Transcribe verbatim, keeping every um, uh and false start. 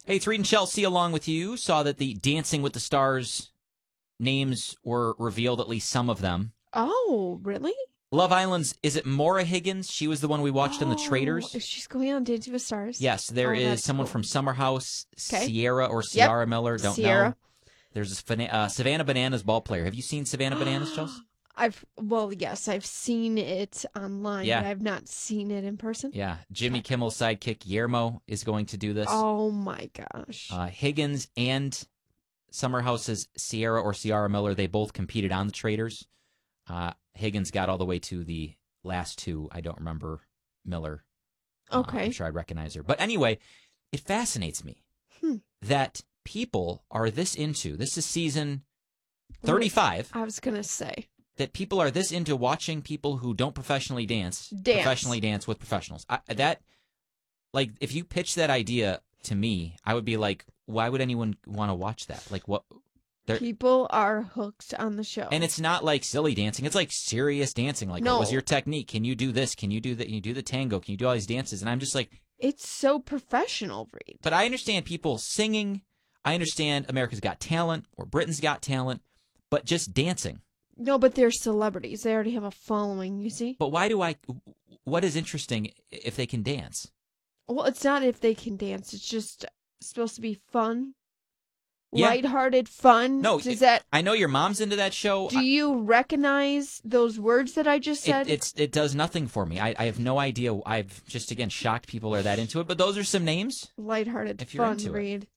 Hey, it's Reed and Chelsea along with you. Saw that the Dancing with the Stars names were revealed, at least some of them. Oh, really? Love Island's, is it Maura Higgins? She was the one we watched in The Oh, Traitors. she's going on Dancing with Stars. Yes, there Oh, is that's someone cool. from Summer House, Okay. Sierra or Yep. Ciara Miller, don't Sierra. know. There's a Fana- uh, Savannah Bananas ball player. Have you seen Savannah Bananas, Chelsea? I've well, yes, I've seen it online, Yeah. but I've not seen it in person. Yeah, Jimmy Kimmel's sidekick Guillermo is going to do this. Oh my gosh. Uh, Higgins and Summer House's Sierra or Ciara Miller, they both competed on The Traitors. Uh, Higgins got all the way to the last two. I don't remember Miller. Uh, Okay. I'm sure I'd recognize her. But anyway, it fascinates me Hmm. that people are this into, this is season thirty-five, I was gonna say that people are this into watching people who don't professionally dance, Dance. professionally dance with professionals. I, that, like, if you pitch that idea to me, I would be like, why would anyone want to watch that? Like, what? They're, people are hooked on the show, and it's not like silly dancing. It's like serious dancing. Like, No. what was your technique? Can you do this? Can you do that? Can you do the tango? Can you do all these dances? And I'm just like, it's so professional, Reed. but I understand people singing. I understand America's Got Talent or Britain's Got Talent, but just dancing. No, but they're celebrities. They already have a following. You see? But why do I? What is interesting if they can dance? Well, it's not if they can dance. It's just supposed to be fun, Yeah. lighthearted fun. No, Does it- that? I know your mom's into that show. Do you recognize those words that I just It, said? it's it does nothing for me. I, I have no idea. I've just again shocked people are that into it. But those are some names. Lighthearted If you're fun, into it. Reed.